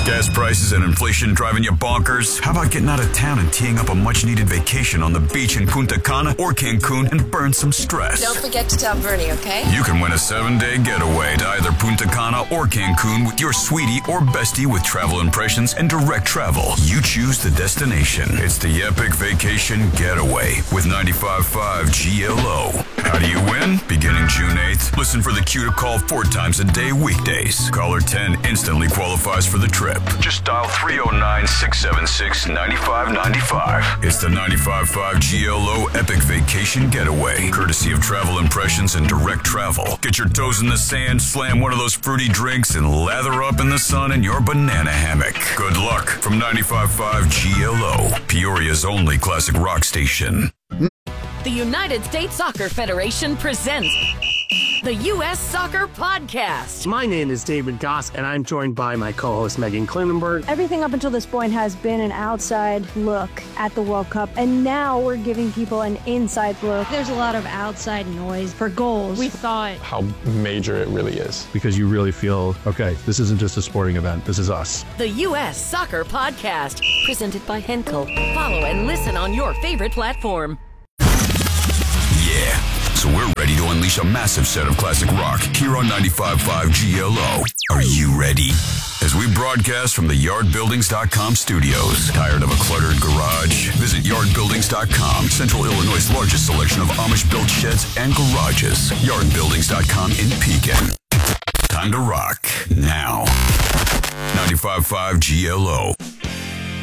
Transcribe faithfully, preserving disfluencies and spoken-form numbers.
Gas prices and inflation driving you bonkers? How about getting out of town and teeing up a much-needed vacation on the beach in Punta Cana or Cancun and burn some stress? Don't forget to tell Bernie, okay? You can win a seven-day getaway to either Punta Cana or Cancun with your sweetie or bestie with Travel Impressions and Direct Travel. You choose the destination. It's the Epic Vacation Getaway with ninety-five point five G L O. How do you win? Beginning June eighth, listen for the cue to call four times a day weekdays. Caller ten instantly qualifies for the trip. Just dial three oh nine, six seven six, nine five nine five. It's the ninety-five point five G L O Epic Vacation Getaway, courtesy of Travel Impressions and Direct Travel. Get your toes in the sand, slam one of those fruity drinks, and lather up in the sun in your banana hammock. Good luck from ninety-five point five G L O, Peoria's only classic rock station. The United States Soccer Federation presents the U S Soccer Podcast. My name is David Goss, and I'm joined by my co-host Megan Klinenberg. Everything up until this point has been an outside look at the World Cup, and now we're giving people an inside look. There's a lot of outside noise for goals. We thought how major it really is. Because you really feel, okay, this isn't just a sporting event, this is us. The U S Soccer Podcast, presented by Henkel. Follow and listen on your favorite platform. Yeah, so we're ready to unleash a massive set of classic rock here on ninety-five point five G L O. Are you ready? As we broadcast from the yard buildings dot com studios. Tired of a cluttered garage? Visit yard buildings dot com, Central Illinois' largest selection of Amish-built sheds and garages. yard buildings dot com in Pekin. Time to rock now. ninety-five point five G L O.